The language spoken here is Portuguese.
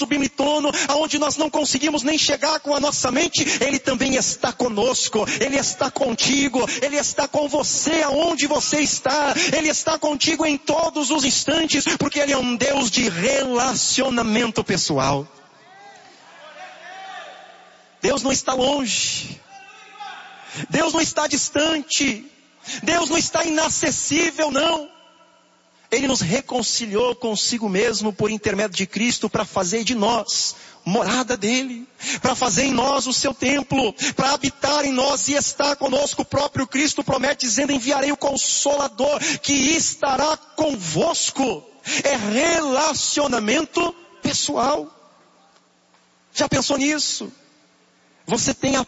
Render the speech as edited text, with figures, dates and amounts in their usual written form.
subtono, aonde nós não conseguimos nem chegar com a nossa mente, Ele também está conosco, Ele está contigo, Ele está com você aonde você está, Ele está contigo em todos os instantes, porque Ele é um Deus de relacionamento pessoal. Deus não está longe, Deus não está distante, Deus não está inacessível, não. Ele nos reconciliou consigo mesmo por intermédio de Cristo para fazer de nós morada dele, para fazer em nós o seu templo, para habitar em nós e estar conosco. O próprio Cristo promete dizendo: enviarei o Consolador que estará convosco. É relacionamento pessoal. Já pensou nisso? Você tem a